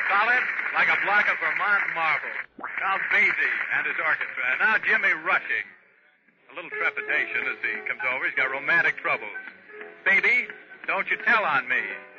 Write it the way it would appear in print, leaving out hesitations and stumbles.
Solid, like a block of Vermont marble. Now Basie and his orchestra. And now Jimmy rushing. A little trepidation as he comes over. He's got romantic troubles. Baby, don't you tell on me.